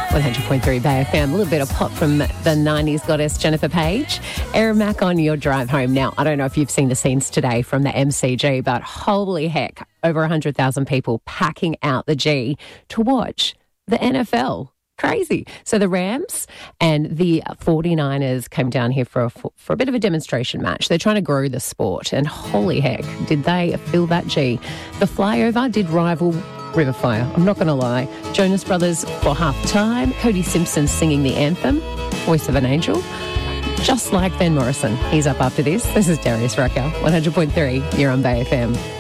100.3 Bay FM. A little bit of pop from the 90s goddess Jennifer Page. Aaron Mack on your drive home. Now, I don't know if you've seen the scenes today from the MCG, but holy heck, over 100,000 people packing out the G to watch the NFL. Crazy. So the Rams and the 49ers came down here for a bit of a demonstration match. They're trying to grow the sport, and holy heck, did they fill that G. The flyover did rival River Fire, I'm not going to lie. Jonas Brothers for half-time. Cody Simpson singing the anthem, Voice of an Angel. Just like Van Morrison. He's up after this. This is Darius Rucker, 100.3. You're on Bay FM.